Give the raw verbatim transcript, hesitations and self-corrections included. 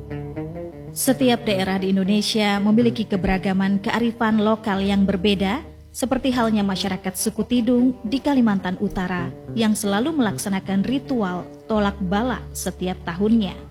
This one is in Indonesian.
Setiap daerah di Indonesia memiliki keberagaman kearifan lokal yang berbeda, seperti halnya masyarakat suku Tidung di Kalimantan Utara yang selalu melaksanakan ritual tolak bala setiap tahunnya.